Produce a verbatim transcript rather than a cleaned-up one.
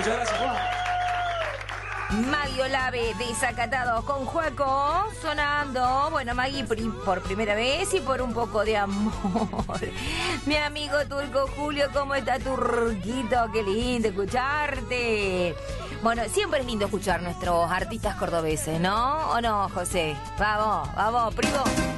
Muchas gracias, Juan. Maggie Olave, Desacatados con Juaco, sonando. Bueno, Maggie por primera vez y por un poco de amor. Mi amigo Turco Julio, ¿cómo está, Turquito? Qué lindo escucharte. Bueno, siempre es lindo escuchar nuestros artistas cordobeses, ¿no? ¿O no, José? Vamos, vamos, primo.